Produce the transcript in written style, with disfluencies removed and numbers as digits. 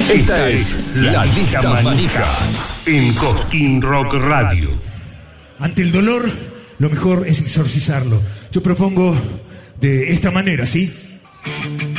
Esta es La Lista Manija en Cosquín Rock Radio. Ante el dolor, lo mejor es exorcizarlo. Yo propongo de esta manera, ¿sí?